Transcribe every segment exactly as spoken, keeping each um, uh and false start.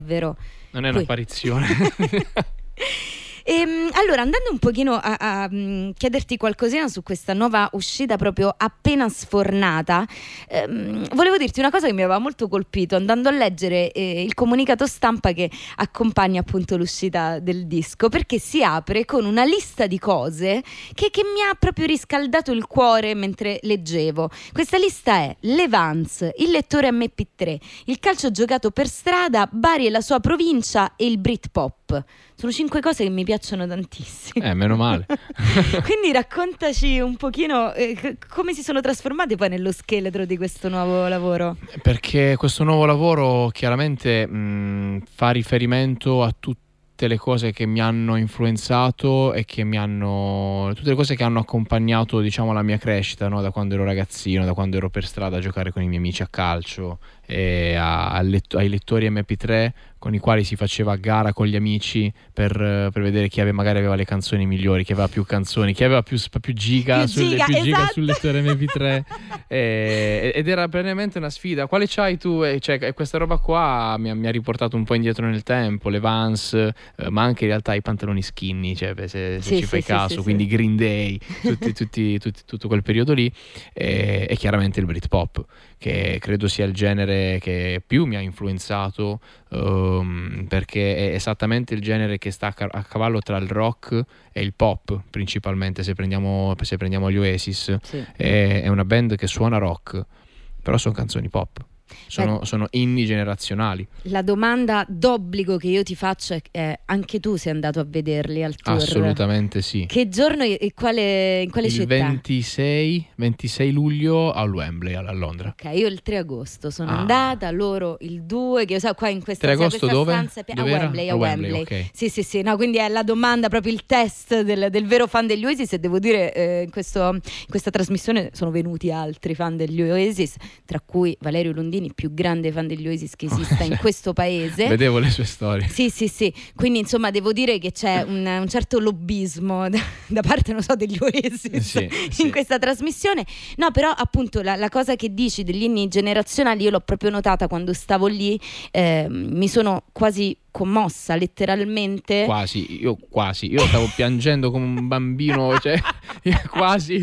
Vero. Non è Poi... un'apparizione. E, allora, andando un pochino a, a, a chiederti qualcosina su questa nuova uscita proprio appena sfornata, ehm, volevo dirti una cosa che mi aveva molto colpito andando a leggere eh, il comunicato stampa che accompagna appunto l'uscita del disco, perché si apre con una lista di cose che, che mi ha proprio riscaldato il cuore mentre leggevo. Questa lista è le Vans, il lettore emme pi tre, il calcio giocato per strada, Bari e la sua provincia e il Britpop. Sono cinque cose che mi piacciono tantissimo. Eh, meno male. Quindi raccontaci un pochino eh, come si sono trasformate poi nello scheletro di questo nuovo lavoro. Perché questo nuovo lavoro chiaramente mh, fa riferimento a tutte le cose che mi hanno influenzato e che mi hanno tutte le cose che hanno accompagnato, diciamo, la mia crescita, no? Da quando ero ragazzino, da quando ero per strada a giocare con i miei amici a calcio e a, a letto, ai lettori emme pi tre con i quali si faceva gara con gli amici per, per vedere chi aveva, magari aveva le canzoni migliori, chi aveva più canzoni, chi aveva più, più giga, più sul, giga, più esatto. giga sul lettore emme pi tre e, ed era veramente una sfida. Quale c'hai tu? E, cioè, questa roba qua mi ha, mi ha riportato un po' indietro nel tempo, le Vans, eh, ma anche in realtà i pantaloni skinny, cioè, se, se sì, ci sì, fai sì, caso, sì, quindi sì. Green Day, tutti, tutti, tutti, tutto quel periodo lì e, e chiaramente il Britpop, che credo sia il genere che più mi ha influenzato, um, perché è esattamente il genere che sta a cavallo tra il rock e il pop, principalmente se prendiamo, se prendiamo gli Oasis. Sì. È, è una band che suona rock, però sono canzoni pop. Sono, Beh, sono inni generazionali. la domanda d'obbligo che io ti faccio è, è anche tu sei andato a vederli al tour? Assolutamente sì. Che giorno e quale, in quale il città? ventisei, ventisei luglio al Wembley, a Londra. Ok, io il tre agosto sono Ah. andata, loro il due, che io so qua in questa, tre agosto questa dove? stanza a Dov'era? Wembley, a A Wembley. Wembley, ok. Sì, sì, sì, no, quindi è la domanda, proprio il test del, del vero fan degli Oasis, e devo dire eh, in, questo, in questa trasmissione sono venuti altri fan degli Oasis, tra cui Valerio Londini, più grande fan degli Oasis che esista in questo paese. Vedevo le sue storie. Sì, sì, sì, quindi insomma devo dire che c'è un, un certo lobbismo da, da parte, non so, degli Oasis Sì, in sì. questa trasmissione. No, però appunto la, la cosa che dici degli inni generazionali io l'ho proprio notata quando stavo lì, eh, mi sono quasi commossa letteralmente. Quasi, io quasi, io stavo piangendo come un bambino, cioè io quasi.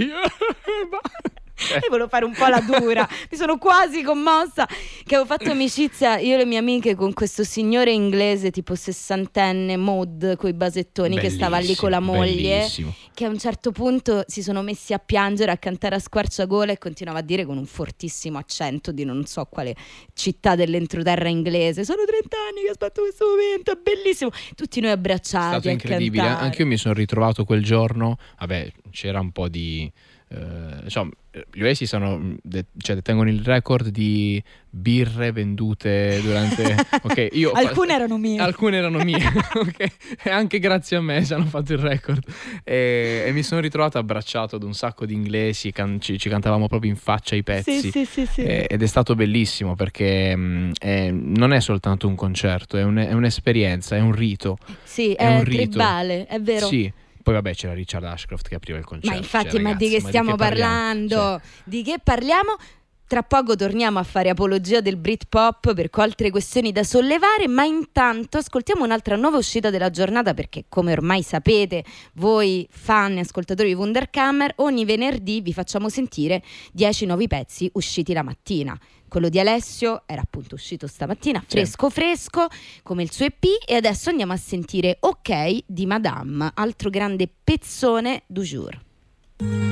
Io volevo fare un po' la dura, mi sono quasi commossa, che avevo fatto amicizia io e le mie amiche con questo signore inglese tipo sessantenne, Maud, coi basettoni, Bellissimo, che stava lì con la moglie, bellissimo. che a un certo punto si sono messi a piangere, a cantare a squarciagola, e continuava a dire con un fortissimo accento di non so quale città dell'entroterra inglese: sono trent'anni che aspetto questo momento, è bellissimo, tutti noi abbracciati. È stato a incredibile, cantare. anche io mi sono ritrovato quel giorno, vabbè, c'era un po' di eh, insomma, gli Oasis sono, de- cioè, detengono il record di birre vendute durante ok, io alcune erano mie alcune erano mie ok, e anche grazie a me ci hanno fatto il record e, e mi sono ritrovato abbracciato ad un sacco di inglesi, can- ci, ci cantavamo proprio in faccia i pezzi. Sì, sì, sì, sì. E, ed è stato bellissimo perché mh, è, non è soltanto un concerto, è, un, è un'esperienza, è un rito. Sì, è, è un rito. tribale, è vero. Sì. Poi vabbè c'era Richard Ashcroft che apriva il concerto. Ma infatti, cioè, ma ragazzi, di che ma stiamo di che parlando? Cioè... Di che parliamo? Tra poco torniamo a fare apologia del Britpop per altre questioni da sollevare, ma intanto ascoltiamo un'altra nuova uscita della giornata, perché come ormai sapete voi fan e ascoltatori di Wunderkammer, ogni venerdì vi facciamo sentire dieci nuovi pezzi usciti la mattina. Quello di Alessio era appunto uscito stamattina, fresco fresco, come il suo E P, e adesso andiamo a sentire Ok di Madame, altro grande pezzone du jour.